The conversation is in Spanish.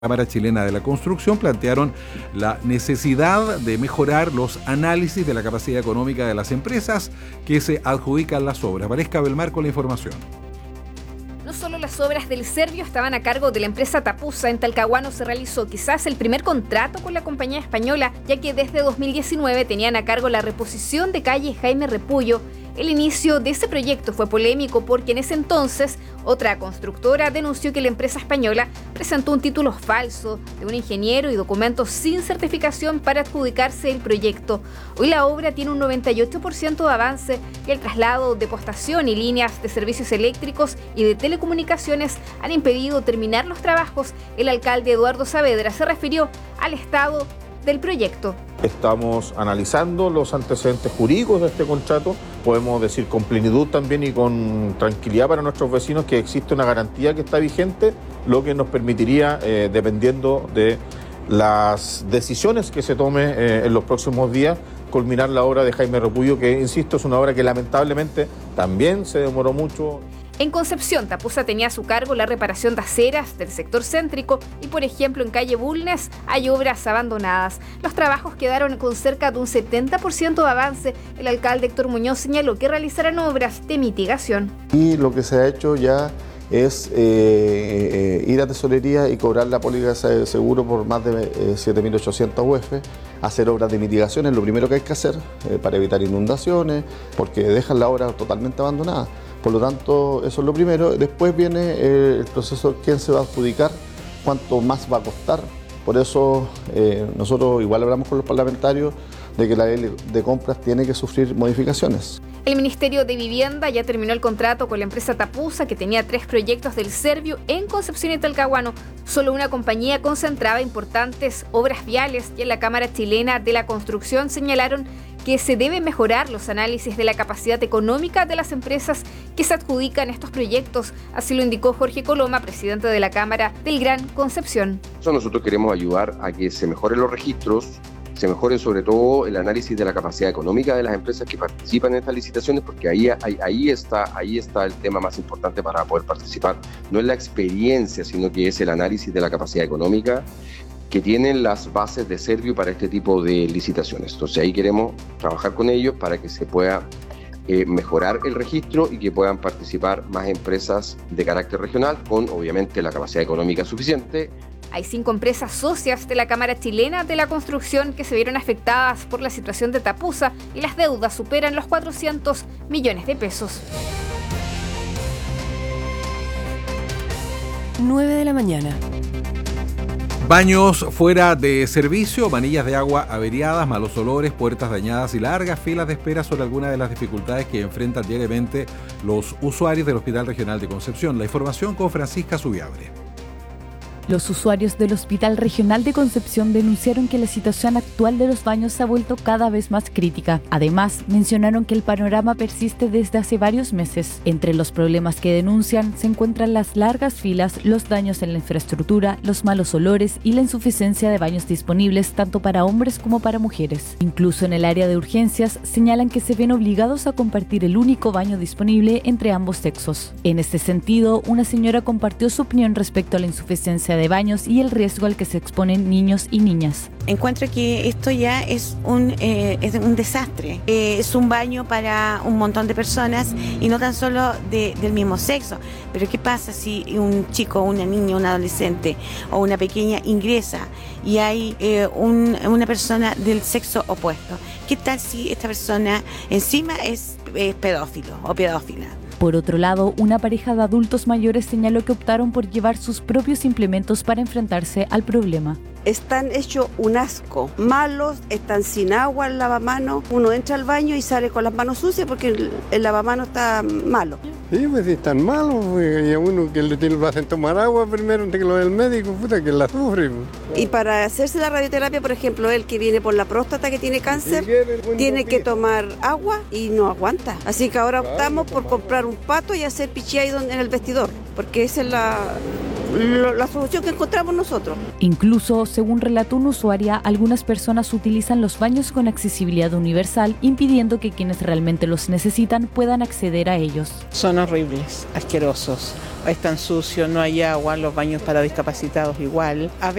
Cámara Chilena de la Construcción plantearon la necesidad de mejorar los análisis de la capacidad económica de las empresas que se adjudican las obras. Valesca Belmar con la información. No solo las obras del Servio estaban a cargo de la empresa Tapusa. En Talcahuano se realizó quizás el primer contrato con la compañía española, ya que desde 2019 tenían a cargo la reposición de calle Jaime Repullo. El inicio de este proyecto fue polémico porque en ese entonces otra constructora denunció que la empresa española presentó un título falso de un ingeniero y documentos sin certificación para adjudicarse el proyecto. Hoy la obra tiene un 98% de avance y el traslado de postación y líneas de servicios eléctricos y de telecomunicaciones han impedido terminar los trabajos. El alcalde Eduardo Saavedra se refirió al estado del proyecto. Estamos analizando los antecedentes jurídicos de este contrato. Podemos decir con plenitud también y con tranquilidad para nuestros vecinos que existe una garantía que está vigente, lo que nos permitiría, dependiendo de las decisiones que se tomen en los próximos días, culminar la obra de Jaime Repullo, que, insisto, es una obra que lamentablemente también se demoró mucho. En Concepción, Tapusa tenía a su cargo la reparación de aceras del sector céntrico y, por ejemplo, en calle Bulnes hay obras abandonadas. Los trabajos quedaron con cerca de un 70% de avance. El alcalde Héctor Muñoz señaló que realizarán obras de mitigación. Y lo que se ha hecho ya es ir a tesorería y cobrar la póliza de seguro por más de 7.800 UF, hacer obras de mitigación es lo primero que hay que hacer para evitar inundaciones, porque dejan la obra totalmente abandonada. Por lo tanto, eso es lo primero. Después viene el proceso, quién se va a adjudicar, cuánto más va a costar. Por eso nosotros igual hablamos con los parlamentarios de que la ley de compras tiene que sufrir modificaciones. El Ministerio de Vivienda ya terminó el contrato con la empresa Tapusa, que tenía 3 proyectos del Servio en Concepción y Talcahuano. Solo una compañía concentraba importantes obras viales y en la Cámara Chilena de la Construcción señalaron que se deben mejorar los análisis de la capacidad económica de las empresas que se adjudican estos proyectos. Así lo indicó Jorge Coloma, presidente de la Cámara del Gran Concepción. Nosotros queremos ayudar a que se mejoren los registros, se mejore sobre todo el análisis de la capacidad económica de las empresas que participan en estas licitaciones, porque ahí está el tema más importante para poder participar. No es la experiencia, sino que es el análisis de la capacidad económica que tienen las bases de Servio para este tipo de licitaciones. Entonces ahí queremos trabajar con ellos para que se pueda mejorar el registro y que puedan participar más empresas de carácter regional con obviamente la capacidad económica suficiente. Hay 5 empresas socias de la Cámara Chilena de la Construcción que se vieron afectadas por la situación de Tapusa y las deudas superan los 400 millones de pesos. 9 de la mañana. Baños fuera de servicio, manillas de agua averiadas, malos olores, puertas dañadas y largas filas de espera son algunas de las dificultades que enfrentan diariamente los usuarios del Hospital Regional de Concepción. La información con Francisca Subiabre. Los usuarios del Hospital Regional de Concepción denunciaron que la situación actual de los baños se ha vuelto cada vez más crítica. Además, mencionaron que el panorama persiste desde hace varios meses. Entre los problemas que denuncian se encuentran las largas filas, los daños en la infraestructura, los malos olores y la insuficiencia de baños disponibles tanto para hombres como para mujeres. Incluso en el área de urgencias señalan que se ven obligados a compartir el único baño disponible entre ambos sexos. En este sentido, una señora compartió su opinión respecto a la insuficiencia de baños y el riesgo al que se exponen niños y niñas. Encuentro que esto ya es un desastre. Es un baño para un montón de personas y no tan solo del mismo sexo. Pero ¿qué pasa si un chico, una niña, un adolescente o una pequeña ingresa y hay una persona del sexo opuesto? ¿Qué tal si esta persona encima es pedófilo o pedófila? Por otro lado, una pareja de adultos mayores señaló que optaron por llevar sus propios implementos para enfrentarse al problema. Están hechos un asco, malos, están sin agua el lavamanos, uno entra al baño y sale con las manos sucias porque el lavamanos está malo. Sí, pues si están malos, pues, y a uno que le hacen tomar agua primero antes que lo del médico, puta, que la sufre. Pues. Y para hacerse la radioterapia, por ejemplo, el que viene por la próstata, que tiene cáncer, tiene que tomar agua y no aguanta. Así que ahora optamos por comprar un pato y hacer pichí ahí en el vestidor, porque esa es la solución que encontramos nosotros. Incluso, según relató una usuaria, algunas personas utilizan los baños con accesibilidad universal, impidiendo que quienes realmente los necesitan puedan acceder a ellos. Son horribles, asquerosos. Están sucios, no hay agua, los baños para discapacitados igual.